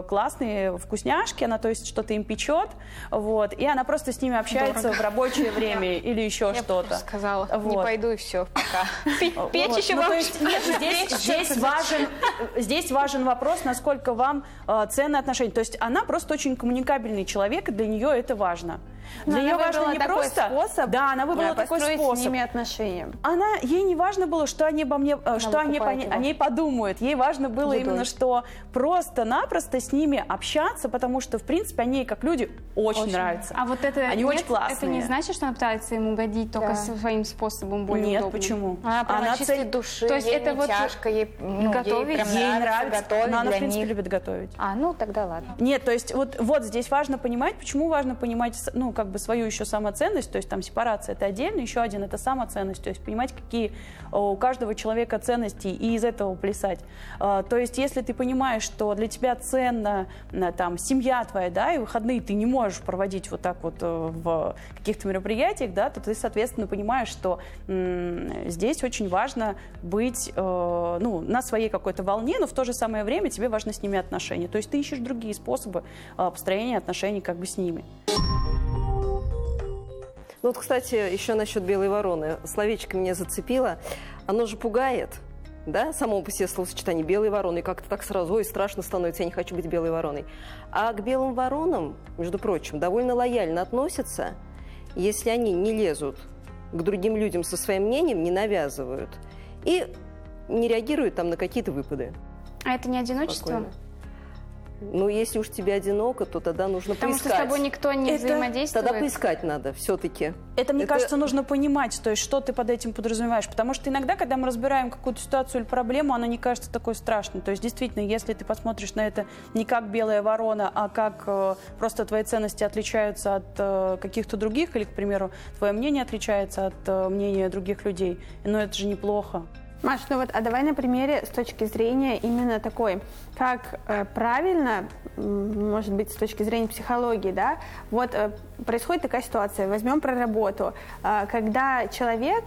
классные вкусняшки, она, то есть, что-то им печет, вот, и она просто с ними общается в рабочее время или еще что-то. Я сказала, не пойду и все, пока. Печь еще вам? Здесь важен вопрос, насколько вам ценны отношения. То есть она просто очень коммуникабельный человек, и для нее это важно. Для нее важно не просто способ, да, она выбрала такой способ. С ними отношения. Ей не важно было, что они обо мне, что они о ней подумают. Ей важно было именно, что просто-напросто с ними общаться, потому что, в принципе, они как люди очень нравятся. А вот это они очень классные. Это не значит, что она пытается им угодить только своим способом более Нет, удобным? почему? Она чистой души, то есть ей это не вот тяжко, ей готовить, ей нравится готовить, но она, в для принципе, них. любит готовить. Ну тогда ладно. Нет, то есть вот здесь важно понимать, почему важно понимать, как бы свою еще самоценность, то есть там сепарация это отдельно, еще один это самоценность, то есть понимать, какие у каждого человека ценности и из этого плясать. То есть если ты понимаешь, что для тебя ценна там семья твоя, да, и выходные ты не можешь проводить вот так вот в каких-то мероприятиях, да, то ты, соответственно, понимаешь, что здесь очень важно быть на своей какой-то волне, но в то же самое время тебе важно с ними отношения. То есть ты ищешь другие способы построения отношений как бы с ними. Ну вот, кстати, еще насчет белой вороны. Словечко меня зацепило. Оно же пугает, да, само по себе словосочетание белой вороны. И как-то так сразу, ой, страшно становится, я не хочу быть белой вороной. А к белым воронам, между прочим, довольно лояльно относятся, если они не лезут к другим людям со своим мнением, не навязывают и не реагируют там на какие-то выпады. А это не одиночество? Спокойно. Ну, если уж тебе одиноко, то тогда нужно Потому поискать. Потому что с тобой никто не взаимодействует. Тогда поискать надо все-таки. Это, мне кажется, нужно понимать, то есть, что ты под этим подразумеваешь. Потому что иногда, когда мы разбираем какую-то ситуацию или проблему, она не кажется такой страшной. То есть, действительно, если ты посмотришь на это не как белая ворона, а как просто твои ценности отличаются от каких-то других, или, к примеру, твое мнение отличается от мнения других людей, но это же неплохо. Маш, а давай на примере с точки зрения именно такой, как правильно, может быть, с точки зрения психологии, да, вот происходит такая ситуация, возьмем про работу, когда человек,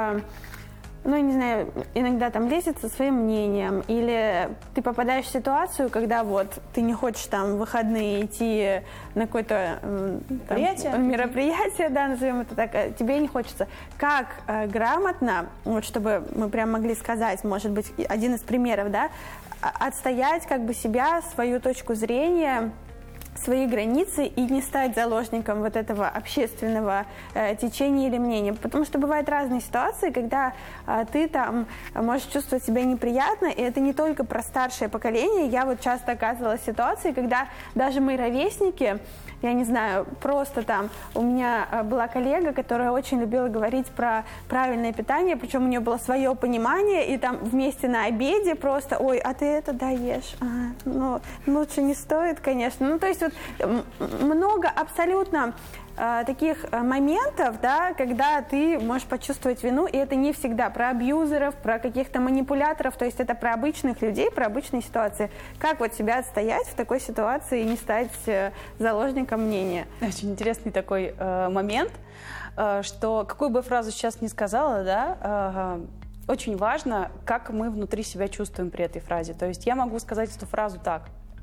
я не знаю, иногда там лезет со своим мнением, или ты попадаешь в ситуацию, когда вот ты не хочешь там в выходные идти на какое-то мероприятие, да, назовем это так, тебе не хочется. Как грамотно, вот чтобы мы прям могли сказать, может быть, один из примеров, да, отстоять как бы себя, свою точку зрения, свои границы и не стать заложником вот этого общественного течения или мнения. Потому что бывают разные ситуации, когда ты там можешь чувствовать себя неприятно, и это не только про старшее поколение. Я вот часто оказывалась в ситуации, когда даже мои ровесники, я не знаю, просто там у меня была коллега, которая очень любила говорить про правильное питание, причем у нее было свое понимание, и там вместе на обеде просто, ой, а ты это даешь? Лучше не стоит, конечно. Ну, то есть вот много абсолютно таких моментов, да, когда ты можешь почувствовать вину, и это не всегда про абьюзеров, про каких-то манипуляторов, то есть это про обычных людей, про обычные ситуации. Как вот себя отстоять в такой ситуации и не стать заложником мнения? Очень интересный такой момент, что какую бы фразу сейчас ни сказала, да, очень важно, как мы внутри себя чувствуем при этой фразе. То есть я могу сказать эту фразу так.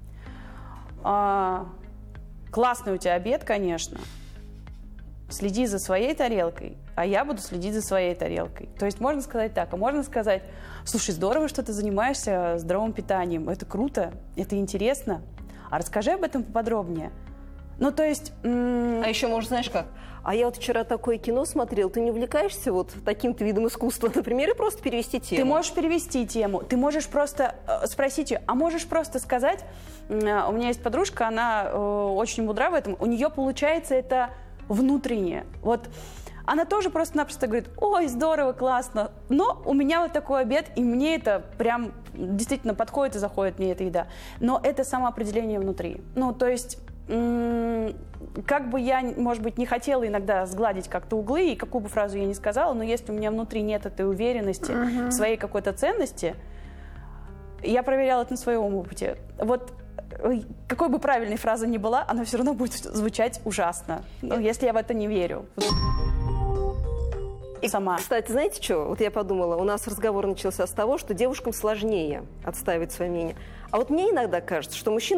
Классный у тебя обед, конечно. Следи за своей тарелкой, а я буду следить за своей тарелкой. То есть можно сказать так, а можно сказать, слушай, здорово, что ты занимаешься здоровым питанием, это круто, это интересно, а расскажи об этом поподробнее. Ну, то есть... А еще, может, знаешь как? А я вот вчера такое кино смотрел, ты не увлекаешься вот таким-то видом искусства, например, и просто перевести тему? Ты можешь перевести тему, ты можешь просто спросить ее, а можешь просто сказать, у меня есть подружка, она очень мудра в этом, у нее получается это внутреннее. Вот она тоже просто-напросто говорит, ой, здорово, классно, но у меня вот такой обед, и мне это прям действительно подходит и заходит мне эта еда. Но это самоопределение внутри. Ну, то есть... как бы я, может быть, не хотела иногда сгладить как-то углы, и какую бы фразу я ни сказала, но если у меня внутри нет этой уверенности, своей какой-то ценности, я проверяла это на своем опыте. Вот какой бы правильной фраза ни была, она все равно будет звучать ужасно, если я в это не верю. И сама. Кстати, знаете что? Вот я подумала, у нас разговор начался с того, что девушкам сложнее отстаивать свое мнение. А вот мне иногда кажется, что мужчины